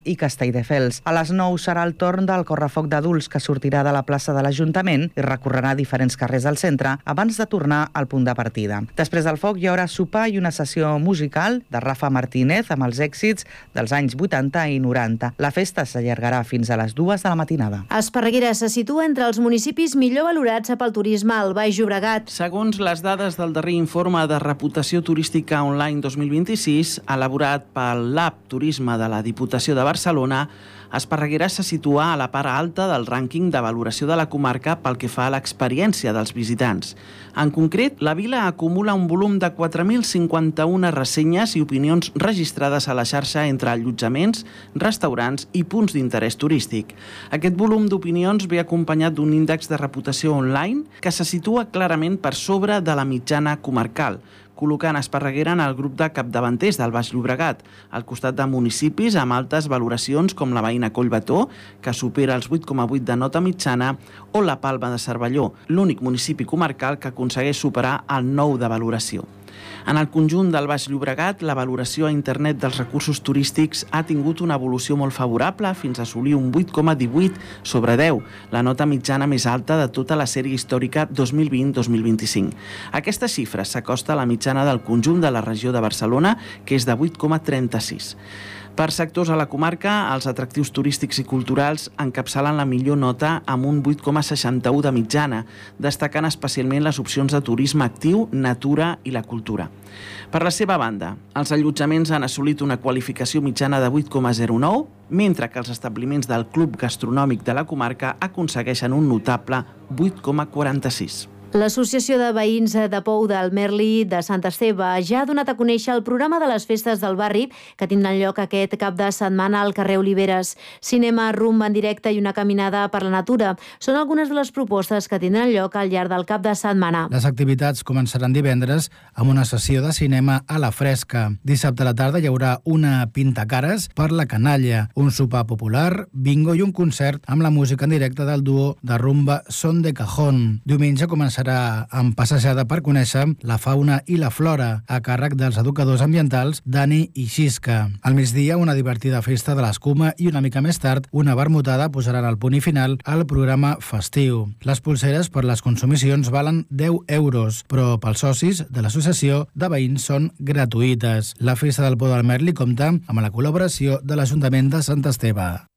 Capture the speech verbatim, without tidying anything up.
i Castelldefels. A les nou serà el torn del correfoc d'adults que sortirà de la plaça de l'Ajuntament i recorrerà diferents carrers del centre abans de tornar al punt de partida. Després del foc hi haurà sopar i una sessió musical de Rafa Martínez amb els èxits dels anys vuitanta i noranta. La festa s'allargarà fins a les dues de la matinada. Esparreguera se situa entre els municipis millor valorats pel turisme al Baix Llobregat. Segons les dades del darrer informe de reputació turística online dos mil vint-i-sis, elaborat pel Lab Turisme de la Diputació de Barcelona, Esparreguera se situa a la part alta del rànquing de valoració de la comarca pel que fa a l'experiència dels visitants. En concret, la vila acumula un volum de quatre mil cinquanta-una ressenyes i opinions registrades a la xarxa entre allotjaments, restaurants i punts d'interès turístic. Aquest volum d'opinions ve acompanyat d'un índex de reputació online que se situa clarament per sobre de la mitjana comarcal, col·locant Esparreguera en el grup de capdavanters del Baix Llobregat, al costat de municipis amb altes valoracions com la veïna Collbató, que supera els vuit coma vuit de nota mitjana, o la Palma de Cervelló, l'únic municipi comarcal que aconsegueix superar el nou de valoració. En el conjunt del Baix Llobregat, la valoració a internet dels recursos turístics ha tingut una evolució molt favorable fins a assolir un vuit coma divuit sobre deu, la nota mitjana més alta de tota la sèrie històrica dos mil vint dos mil vint-i-cinc. Aquesta xifra s'acosta a la mitjana del conjunt de la regió de Barcelona, que és de vuit coma trenta-sis. Per sectors a la comarca, els atractius turístics i culturals encapçalen la millor nota amb un vuit coma seixanta-u de mitjana, destacant especialment les opcions de turisme actiu, natura i la cultura. Per la seva banda, els allotjaments han assolit una qualificació mitjana de vuit coma zero nou, mentre que els establiments del Club Gastronòmic de la comarca aconsegueixen un notable vuit coma quaranta-sis. L'Associació de Veïns de Pou del Merli de Sant Esteve ja ha donat a conèixer el programa de les festes del barri que tindran lloc aquest cap de setmana al carrer Oliveres. Cinema, rumba en directe i una caminada per la natura són algunes de les propostes que tindran lloc al llarg del cap de setmana. Les activitats començaran divendres amb una sessió de cinema a la fresca. Dissabte a la tarda hi haurà una pintacares per la canalla, un sopar popular, bingo i un concert amb la música en directe del duo de rumba Son de Cajón. Diumenge començarà serà amb passejada per conèixer la fauna i la flora a càrrec dels educadors ambientals Dani i Xisca. Al migdia, una divertida festa de l'escuma i una mica més tard, una vermutada posaran el punt i final al programa festiu. Les pulseres per les consumicions valen deu euros, però pels socis de l'associació de veïns són gratuïtes. La festa del Pou del Merli compta amb la col·laboració de l'Ajuntament de Sant Esteve.